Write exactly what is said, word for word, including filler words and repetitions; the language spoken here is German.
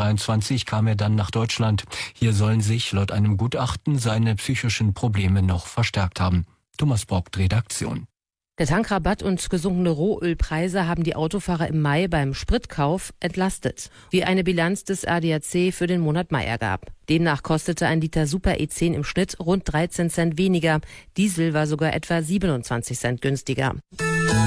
zweitausenddreiundzwanzig kam er dann nach Deutschland. Hier sollen sich laut einem Gutachten seine psychischen Probleme noch verstärkt haben. Thomas Brock, Redaktion. Der Tankrabatt und gesunkene Rohölpreise haben die Autofahrer im Mai beim Spritkauf entlastet, wie eine Bilanz des A D A C für den Monat Mai ergab. Demnach kostete ein Liter Super E zehn im Schnitt rund dreizehn Cent weniger. Diesel war sogar etwa siebenundzwanzig Cent günstiger.